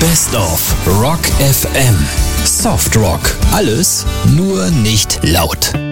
Best of Rock FM. Soft Rock. Alles nur nicht laut.